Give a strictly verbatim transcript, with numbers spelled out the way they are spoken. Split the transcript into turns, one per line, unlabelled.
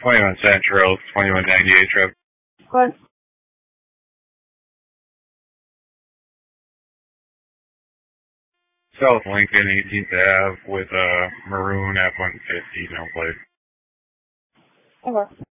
twenty-one Central, twenty-one ninety-eight trip.
What?
South Lincoln, eighteenth Ave with a maroon F one fifty, no plate.
Okay.